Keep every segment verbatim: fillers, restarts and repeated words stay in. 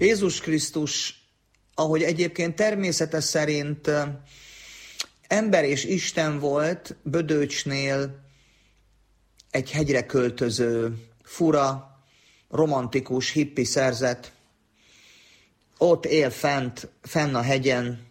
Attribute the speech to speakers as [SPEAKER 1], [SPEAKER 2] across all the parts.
[SPEAKER 1] Jézus Krisztus, ahogy egyébként természete szerint ember és Isten volt, Bödöcsnél egy hegyre költöző, fura, romantikus, hippi szerzet. Ott él fent, fenn a hegyen,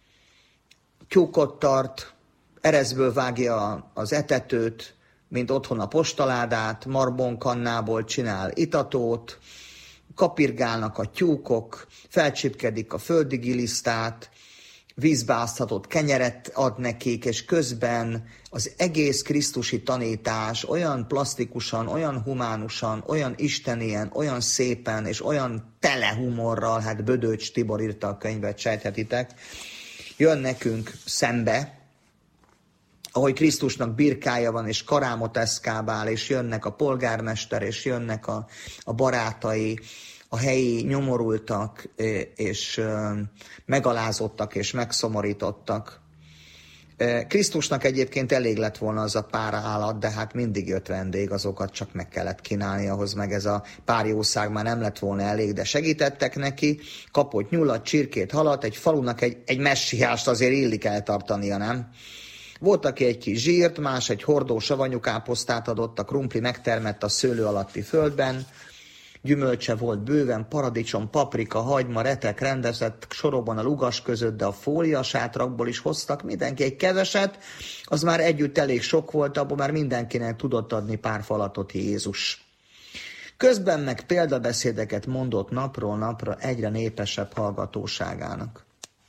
[SPEAKER 1] tyúkot tart, ereszből vágja az etetőt, mint otthon a postaládát, marbonkannából csinál itatót, kapirgálnak a tyúkok, felcsipkedik a földi gilisztát, vízbe áztatott kenyeret ad nekik, és közben az egész krisztusi tanítás olyan plastikusan, olyan humánusan, olyan istenien, olyan szépen, és olyan tele humorral, hát Bödöcs Tibor írta a könyvet, sejthetitek, jön nekünk szembe, ahogy Krisztusnak birkája van, és karámot eszkábál, és jönnek a polgármester, és jönnek a, a barátai, a helyi nyomorultak, és megalázottak, és megszomorítottak. Krisztusnak egyébként elég lett volna az a pár állat, de hát mindig jött vendég, azokat csak meg kellett kínálni, ahhoz meg ez a pár jószág már nem lett volna elég, de segítettek neki, kapott nyulat, csirkét, halat, egy falunak egy, egy messiást azért illik eltartania, nem? Volt, aki egy kis zsírt, más egy hordó savanyú káposztát adott, a krumpli megtermett a szőlő alatti földben, gyümölcse volt bőven, paradicsom, paprika, hagyma, retek rendezett sorokban a lugas között, de a fólia sátrakból is hoztak mindenki egy keveset, az már együtt elég sok volt, abból már mindenkinek tudott adni pár falatot Jézus. Közben meg példabeszédeket mondott napról napra egyre népesebb hallgatóságának.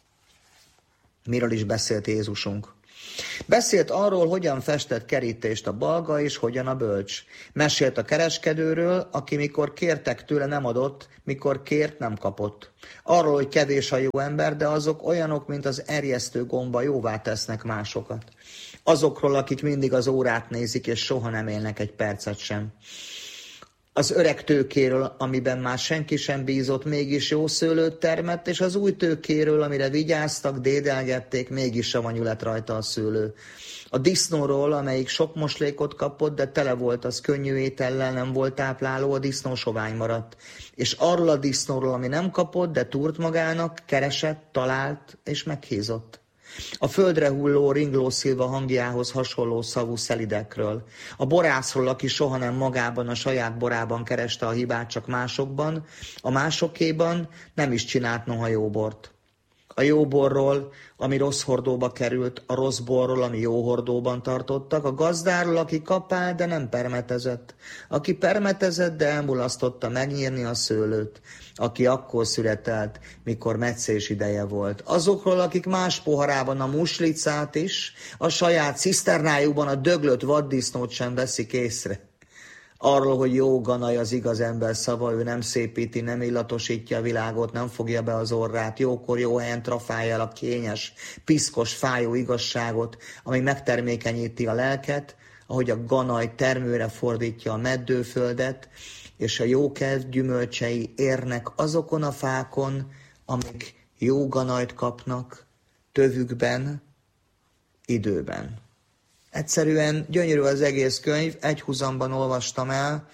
[SPEAKER 1] Miről is beszélt Jézusunk? Beszélt arról, hogyan festett kerítést a balga, és hogyan a bölcs. Mesélt a kereskedőről, aki mikor kértek tőle nem adott, mikor kért nem kapott. Arról, hogy kevés a jó ember, de azok olyanok, mint az erjesztő gomba, jóvá tesznek másokat. Azokról, akik mindig az órát nézik, és soha nem élnek egy percet sem. Az öreg tőkéről, amiben már senki sem bízott, mégis jó szőlőt termett, és az új tőkéről, amire vigyáztak, dédelgették, mégis savanyú lett rajta a szőlő. A disznóról, amelyik sok moslékot kapott, de tele volt az könnyű étellel, nem volt tápláló, a disznó sovány maradt. És arról a disznóról, ami nem kapott, de túrt magának, keresett, talált, és meghízott. A földre hulló, ringló szilva hangjához hasonló szavú szelidekről. A borászról, aki soha nem magában, a saját borában kereste a hibát, csak másokban, a másokéban nem is csinált noha jó bort. A jó borról, ami rossz hordóba került, a rossz borról, ami jó hordóban tartottak, a gazdáról, aki kapál, de nem permetezett, aki permetezett, de elmulasztotta megnyírni a szőlőt, aki akkor születelt, mikor metszés ideje volt. Azokról, akik más poharában a muslicát is, a saját ciszternájukban a döglött vaddisznót sem veszik észre. Arról, hogy jó ganaj az igaz ember szava, ő nem szépíti, nem illatosítja a világot, nem fogja be az orrát, jókor jó helyen trafálja el a kényes, piszkos, fájó igazságot, ami megtermékenyíti a lelket, ahogy a ganaj termőre fordítja a meddőföldet, és a jókedv gyümölcsei érnek azokon a fákon, amik jó ganajt kapnak, tövükben, időben. Egyszerűen gyönyörű az egész könyv, egy húzamban olvastam el,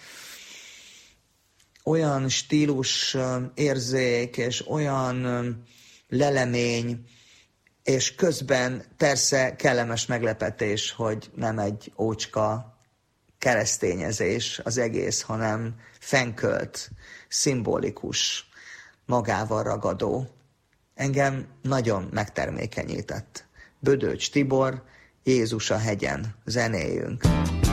[SPEAKER 1] olyan stílus, érzék, és olyan lelemény, és közben persze kellemes meglepetés, hogy nem egy ócska keresztényezés az egész, hanem fenkölt, szimbolikus, magával ragadó. Engem nagyon megtermékenyített. Bödöcs Tibor, Jézus a hegyen, zenéljünk.